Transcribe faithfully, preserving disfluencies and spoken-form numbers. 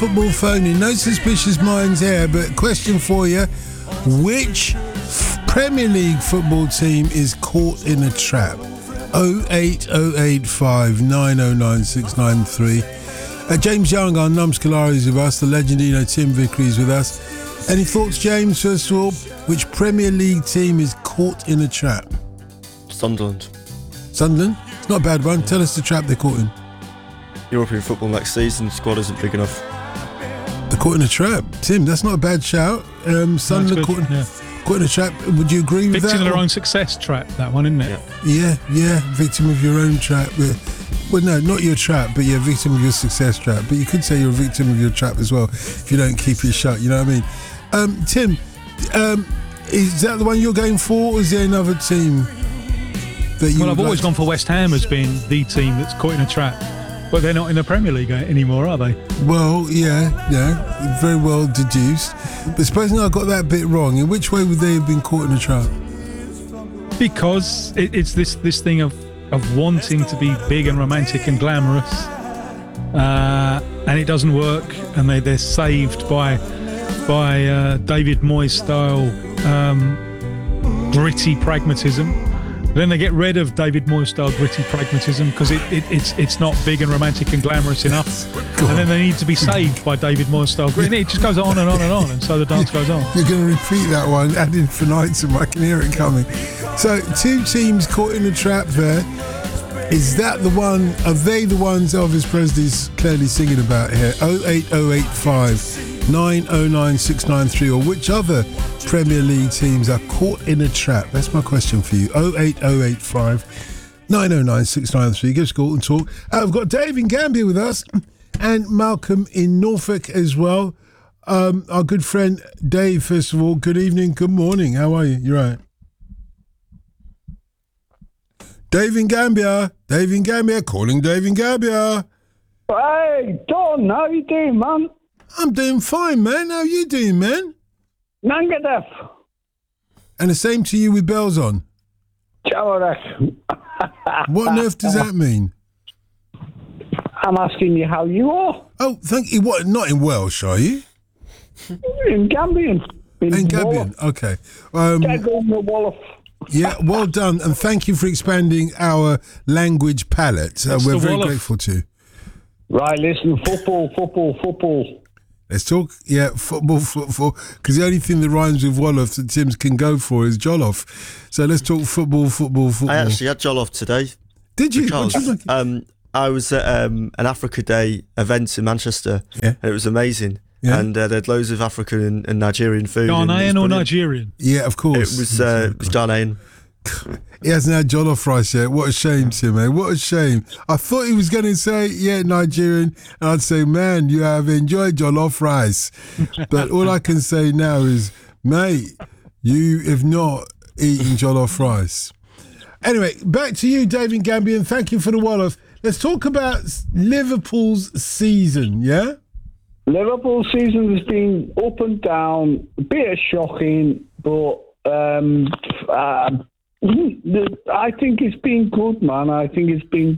football phone-in. No suspicious minds here, but question for you. Which Premier League football team is caught in a trap? oh eight oh eight five nine oh nine six nine three. Uh, James Young, our numbskull is with us. The legend, you know, Tim Vickery is with us. Any thoughts, James, first of all? Which Premier League team is caught in a trap? Sunderland. Sunderland? It's not a bad one. Tell us the trap they're caught in. European football next season, squad isn't big enough. They're caught in a trap. Tim, that's not a bad shout. Um, Sunderland caught in, yeah. caught in a trap. Would you agree with Victim that? of their or? own success trap, that one, isn't it? Yeah. Yeah, yeah, victim of your own trap. Well, no, not your trap, but you're a victim of your success trap. But you could say you're a victim of your trap as well if you don't keep it shut, you know what I mean? Um, Tim, um, is that the one you're going for, or is there another team that you Well, I've would always like gone for West Ham as being the team that's caught in a trap. But they're not in the Premier League anymore, are they? Well, yeah, yeah, very well deduced. But supposing I got that bit wrong, in which way would they have been caught in a trap? Because it, it's this, this thing of, of wanting to be big and romantic and glamorous, uh, and it doesn't work, and they, they're saved by by uh, David Moyes style um, gritty pragmatism. Then they get rid of David Moyes style gritty pragmatism because it, it, it's it's not big and romantic and glamorous enough. And then they need to be saved by David Moyes style gritty. And it just goes on and on and on, and so the dance goes on. You're going to repeat that one ad infinitum. I can hear it coming. So, two teams caught in a trap there. Is that the one? Are they the ones Elvis Presley's clearly singing about here? oh eight oh eight five nine oh nine six nine three, or which other Premier League teams are caught in a trap? That's my question for you. oh eight oh eight five nine oh nine six nine three. Give us a call and talk. Uh, we've got Dave in Gambia with us and Malcolm in Norfolk as well. Um, our good friend Dave, first of all, good evening, good morning. How are you? You're right. Dave in Gambia. Dave in Gambia. Calling Dave in Gambia. Hey, Don, how you doing, man? I'm doing fine, man. How you doing, man? Nangadef. And the same to you with bells on. Chawarek. What on earth does that mean? I'm asking you how you are. Oh, thank you. What? Not in Welsh, are you? In Gambian. In, In Gambian. Okay. Um, Wolof. yeah, well done. And thank you for expanding our language palette. Uh, we're the very Wolof? grateful to you. Right, listen, football, football, football. Let's talk, yeah, football, football, because the only thing that rhymes with Wolof that Tim's can go for is Jollof. So let's talk football, football, football. I actually had Jollof today. Did you? Because, What you like? um, I was at um, an Africa Day event in Manchester, Yeah. and it was amazing. Yeah. And uh, they had loads of African and, and Nigerian food. and it was Ghanaian or brilliant. Nigerian? Yeah, of It course. was, uh, it was Ghanaian. He hasn't had jollof rice yet. What a shame, Tim, eh? What a shame. I thought he was going to say, yeah, Nigerian. And I'd say, man, you have enjoyed jollof rice. But all I can say now is, mate, you have not eaten jollof rice. Anyway, back to you, David Gambian. Thank you for the Wolof. Let's talk about Liverpool's season, yeah? Liverpool season has been up and down, a bit shocking, but um, uh, I think it's been good, man. I think it's been